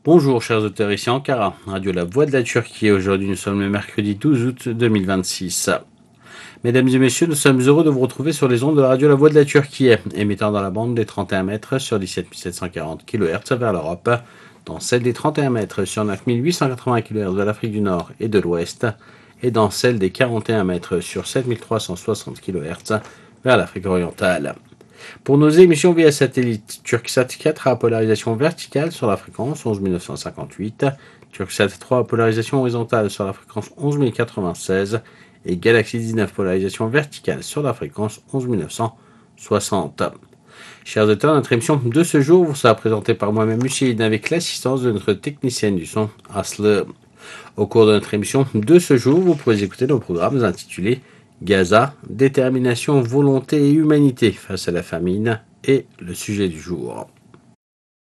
Bonjour chers auditeurs, ici Ankara, Radio La Voix de la Turquie. Aujourd'hui nous sommes le mercredi 12 août 2026. Mesdames et messieurs, nous sommes heureux de vous retrouver sur les ondes de la Radio La Voix de la Turquie, émettant dans la bande des 31 mètres sur 17 740 kHz vers l'Europe, dans celle des 31 mètres sur 9 880 kHz de l'Afrique du Nord et de l'Ouest, et dans celle des 41 mètres sur 7 360 kHz vers l'Afrique orientale. Pour nos émissions via satellite, Turksat 4 à polarisation verticale sur la fréquence 11 958, Turksat 3 à polarisation horizontale sur la fréquence 11 096 et Galaxy 19 polarisation verticale sur la fréquence 11 960. Chers auditeurs, notre émission de ce jour vous sera présentée par moi-même, Lucide, avec l'assistance de notre technicienne du son, Asle. Au cours de notre émission de ce jour, vous pourrez écouter nos programmes intitulés Gaza, détermination, volonté et humanité face à la famine et le sujet du jour.